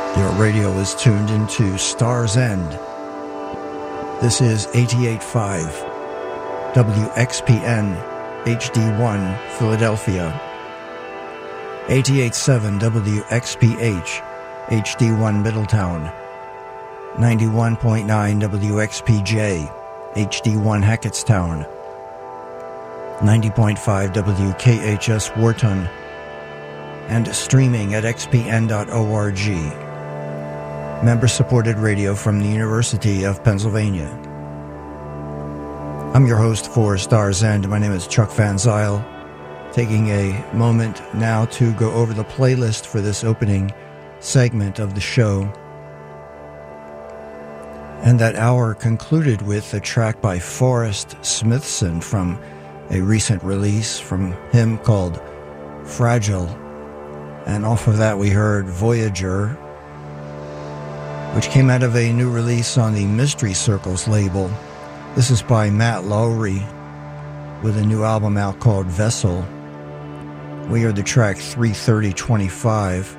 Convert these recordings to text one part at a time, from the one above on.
Your radio is tuned into Star's End. This is 88.5 WXPN HD1 Philadelphia, 88.7 WXPH HD1 Middletown, 91.9 WXPJ HD1 Hackettstown, 90.5 WKHS Wharton, and streaming at xpn.org. Member-supported radio from the University of Pennsylvania. I'm your host for Star's End. My name is Chuck Van Zyl, taking a moment now to go over the playlist for this opening segment of the show. And that hour concluded with a track by Forrest Smithson from a recent release from him called Fragile. And off of that we heard Voyager, which came out of a new release on the Mystery Circles label. This is by Matt Lowry with a new album out called Vessel. We heard the track 33025.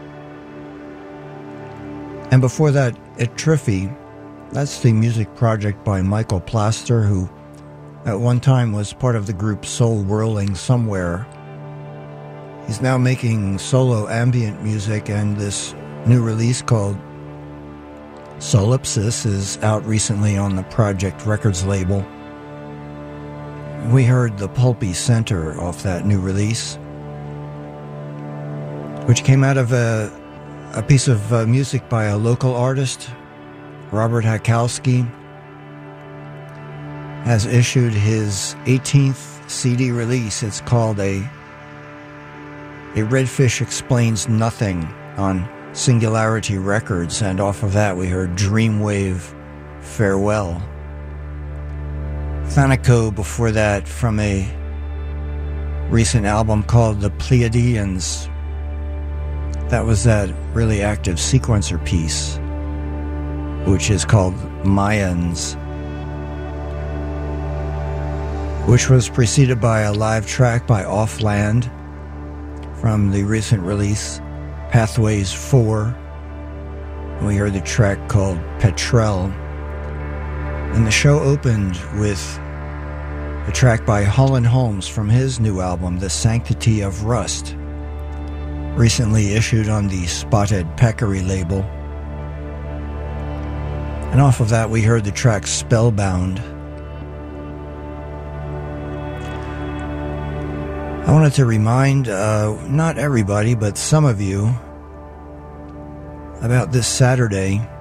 And before that, Etrifi, that's the music project by Michael Plaster, who at one time was part of the group Soul Whirling Somewhere. He's now making solo ambient music, and this new release called Solipsis is out recently on the Project Records label. We heard the Pulpy Center off that new release, which came out of a piece of music by a local artist. Robert Hakowski has issued his 18th CD release. It's called A Redfish Explains Nothing on Singularity Records, and off of that we heard Dreamwave Farewell. Thanaco before that from a recent album called The Pleiadians. That was that really active sequencer piece, which is called Mayans, which was preceded by a live track by Offland from the recent release Pathways 4. We heard the track called Petrel. And the show opened with a track by Holland Holmes from his new album, The Sanctity of Rust, recently issued on the Spotted Peccary label. And off of that we heard the track Spellbound. I wanted to remind, not everybody, but some of you, about this Saturday,